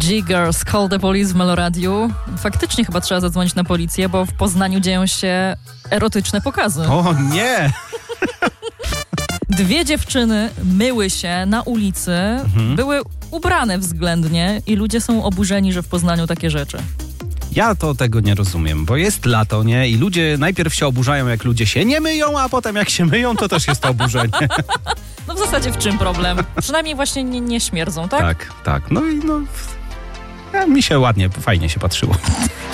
G-Girls Call the Police w Meloradiu. Faktycznie chyba trzeba zadzwonić na policję, bo w Poznaniu dzieją się erotyczne pokazy. O nie! Dwie dziewczyny myły się na ulicy, były ubrane względnie i ludzie są oburzeni, że w Poznaniu takie rzeczy. Ja to tego nie rozumiem, bo jest lato, nie? I ludzie najpierw się oburzają, jak ludzie się nie myją, a potem jak się myją, to też jest to oburzenie. No w zasadzie w czym problem? Przynajmniej właśnie nie śmierdzą, tak? Tak. No i mi się ładnie, fajnie się patrzyło.